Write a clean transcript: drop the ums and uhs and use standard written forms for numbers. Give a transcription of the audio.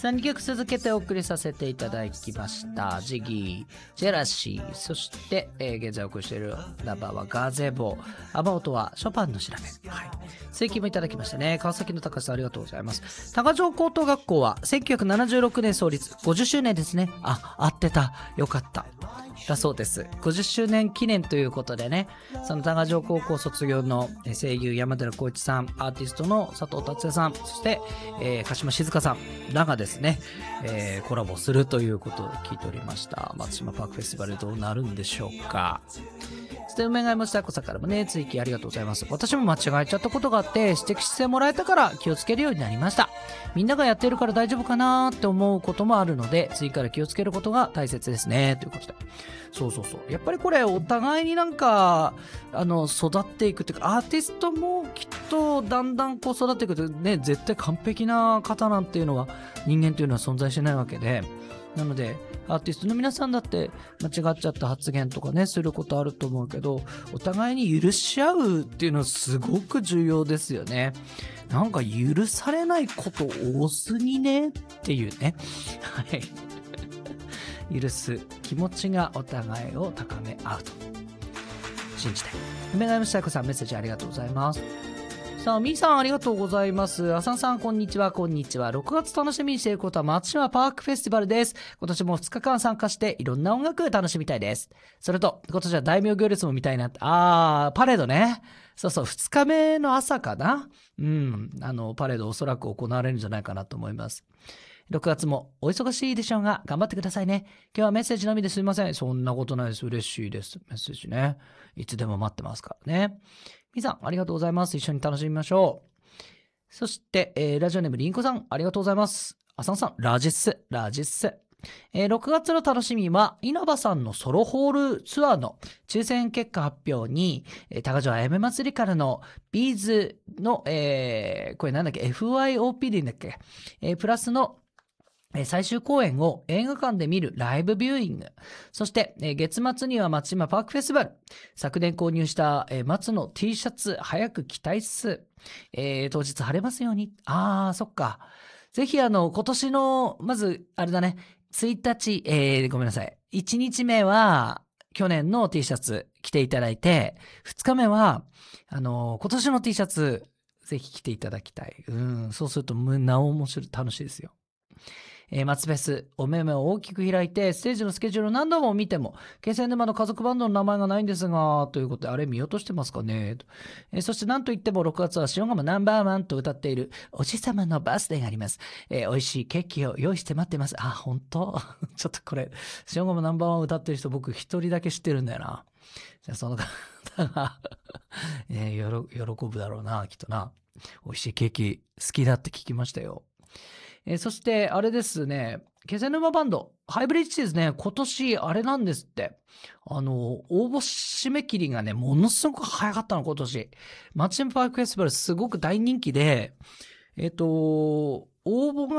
2曲続けてお送りさせていただきました。ジギー、ジェラシー、そして、現在お送りしているナンバーはガゼボ、アバオトはショパンの調べ。はい。追記もいただきましたね。川崎の高橋さんありがとうございます。高城高等学校は1976年創立、50周年ですね。合ってた。よかった。だそうです。50周年記念ということでね、その高城高校卒業の声優山寺宏一さん、アーティストの佐藤達也さん、そして、鹿島静香さんらがですね、コラボするということを聞いておりました。松島パークフェスティバルどうなるんでしょうか。そして梅ヶ山下子さんからもね、追記ありがとうございます。私も間違えちゃったことがあって指摘してもらえたから気をつけるようになりました。みんながやってるから大丈夫かなって思うこともあるので、次から気をつけることが大切ですねということで。そうやっぱりこれお互いになんか育っていくっていうか、アーティストもきっとだんだんこう育っていくとね、絶対完璧な方なんていうのは人間というのは存在しないわけで、なのでアーティストの皆さんだって間違っちゃった発言とかねすることあると思うけど、お互いに許し合うっていうのはすごく重要ですよね。なんか許されないこと多すぎねっていうね。はい許す気持ちがお互いを高め合うと信じて。梅ヶ山下子さんメッセージありがとうございます。さあ、みーさんありがとうございます。あさんさんこんにちは、こんにちは。6月楽しみにしていることは松島パークフェスティバルです。今年も2日間参加していろんな音楽楽しみたいです。それと今年は大名行列も見たいなって。パレードね。そう2日目の朝かな。パレードおそらく行われるんじゃないかなと思います。6月もお忙しいでしょうが頑張ってくださいね。今日はメッセージのみですいません。そんなことないです。嬉しいです。メッセージね。いつでも待ってますからね。みさんありがとうございます。一緒に楽しみましょう。そして、ラジオネームりんこさんありがとうございます。あさんさんラジッス。6月の楽しみは稲葉さんのソロホールツアーの抽選結果発表に、高城あやめ祭りからのビーズの、これなんだっけ FYOP でいいんだっけ、プラスの最終公演を映画館で見るライブビューイング。そして、月末には松島パークフェスティバル。昨年購入した、松の T シャツ早く着たいっす。当日晴れますように。そっか。ぜひ今年の、まず、あれだね。1日、ごめんなさい。1日目は去年の T シャツ着ていただいて、2日目は、今年の T シャツぜひ着ていただきたい。そうするとなお面白い、楽しいですよ。松フェスお目目を大きく開いてステージのスケジュールを何度も見ても気仙沼の家族バンドの名前がないんですが、ということであれ見落としてますかね、そして何といっても6月は塩釜ナンバーワンと歌っているおじさまのバースデーがあります。美味しいケーキを用意して待ってます。本当ちょっとこれ塩釜ナンバーワン歌ってる人僕一人だけ知ってるんだよな。じゃあその方が喜ぶだろうな、きっとな。美味しいケーキ好きだって聞きましたよ。そしてあれですね、気仙沼バンドハイブリッジですね、今年あれなんですって、応募締め切りがねものすごく早かったの今年。松島パークフェスティバルすごく大人気で応募が